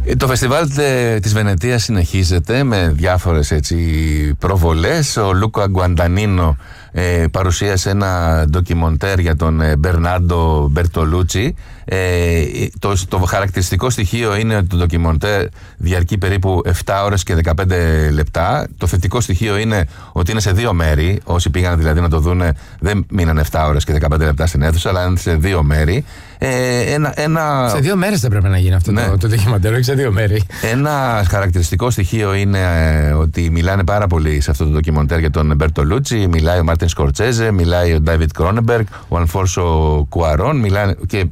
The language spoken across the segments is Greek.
Το φεστιβάλ της Βενετίας συνεχίζεται με διάφορες προβολές. Ο Λούκα Γκουαντανίνο παρουσίασε ένα ντοκιμοντέρ για τον Μπερνάρντο Μπερτολούτσι. Το χαρακτηριστικό στοιχείο είναι ότι το ντοκιμοντέρ διαρκεί περίπου 7 ώρες και 15 λεπτά. Το θετικό στοιχείο είναι ότι είναι σε 2 μέρη. Όσοι πήγαν δηλαδή να το δούνε δεν μείναν 7 ώρες και 15 λεπτά στην αίθουσα, αλλά είναι σε 2 μέρη. Σε 2 μέρες θα πρέπει να γίνει αυτό, ναι, το ντοκιμοντέρ, όχι σε 2 μέρη. Ένα χαρακτηριστικό στοιχείο είναι ότι μιλάνε πάρα πολύ σε αυτό το ντοκιμοντέρ για τον Μπερτολούτσι. Μιλάει ο Μάρτιν Σκορτσέζε, μιλάει ο Ντέιβιντ Κρόνεμπεργκ, ο Αλφόνσο Κουαρόν. Μιλάνε και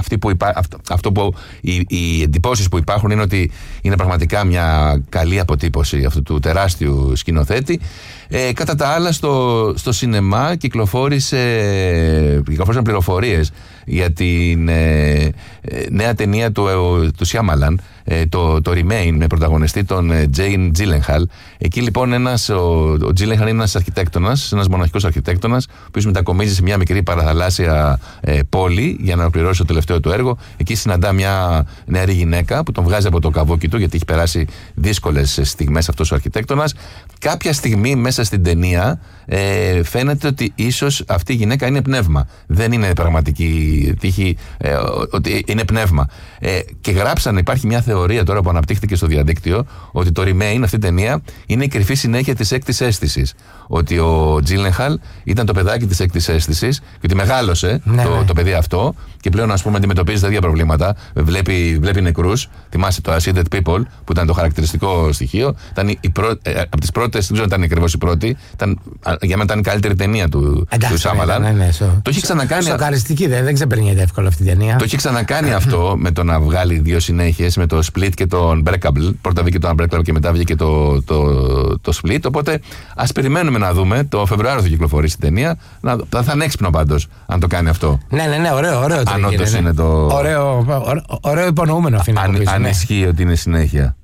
οι εντυπώσεις που υπάρχουν είναι ότι είναι πραγματικά μια καλή αποτύπωση αυτού του τεράστιου σκηνοθέτη. Κατά τα άλλα, στο σινεμά κυκλοφόρησαν πληροφορίες για την νέα ταινία του Σιάμαλαν, το Remain, με πρωταγωνιστή τον Τζέιν Τζίλενχαλ. Εκεί λοιπόν ο Τζίλενχαλ είναι ένας αρχιτέκτονας, ένας μοναχικός αρχιτέκτονας, ο οποίος μετακομίζει σε μια μικρή παραθαλάσσια πόλη για να ολοκληρώσει το τελευταίο του έργο. Εκεί συναντά μια νεαρή γυναίκα που τον βγάζει από το καβούκι του, γιατί έχει περάσει δύσκολες στιγμές αυτός ο αρχιτέκτονας. Κάποια στιγμή μέσα στην ταινία φαίνεται ότι ίσως αυτή η γυναίκα είναι πνεύμα. Δεν είναι πραγματική τύχη, ότι είναι πνεύμα. Και γράψανε, υπάρχει μια θεωρία τώρα που αναπτύχθηκε στο διαδίκτυο, ότι το Remain, αυτή η ταινία, είναι η κρυφή συνέχεια της έκτης αίσθησης. Ότι ο Τζίλενχαλ ήταν το παιδάκι της έκτης αίσθησης και ότι μεγάλωσε το παιδί αυτό και πλέον, ας πούμε, αντιμετωπίζει τα ίδια προβλήματα. Βλέπει νεκρούς. Θυμάσαι το Ascended People, που ήταν το χαρακτηριστικό στοιχείο. Ήταν από τις πρώτες, δεν ξέρω αν ήταν ακριβώς η πρώτη, για μένα ήταν η καλύτερη ταινία του Σάμαλαν. Το έχει ξανακάνει. Σοκαριστική, δεν ξεπερνιέται εύκολα αυτή η ταινία. Το έχει ξανακάνει αυτό με το να βγάλει 2 συνέχειες, με το Split και τον Unbreakable. Πρώτα βγήκε το Unbreakable και μετά βγήκε το Split. Οπότε ας περιμένουμε να δούμε. Το Φεβρουάριο θα κυκλοφορήσει η ταινία. Θα είναι έξυπνο πάντως αν το κάνει αυτό. Ναι, ωραίο. Αν όντως είναι το. Ωραίο υπονοούμενο αφήνει. Αν ισχύει ότι είναι συνέχεια.